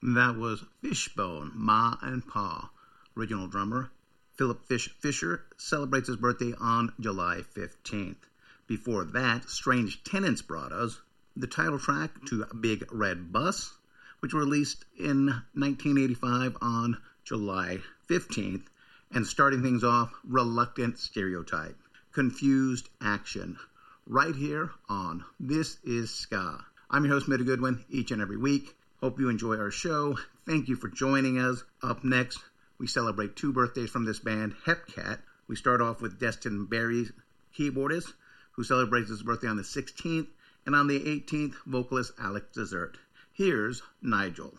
That was Fishbone, Ma and Pa. Original drummer Philip Fisher celebrates his birthday on July 15th. Before that, Strange Tenants brought us the title track to Big Red Bus, which was released in 1985 on July 15th. And starting things off, Reluctant Stereotype, Confused Action, right here on This Is Ska. I'm your host, Mitty Goodwin, each and every week. Hope you enjoy our show. Thank you for joining us. Up next, we celebrate 2 birthdays from this band, Hepcat. We start off with Destin Barry, keyboardist, who celebrates his birthday on the 16th, and on the 18th, vocalist Alex Desert. Here's Nigel.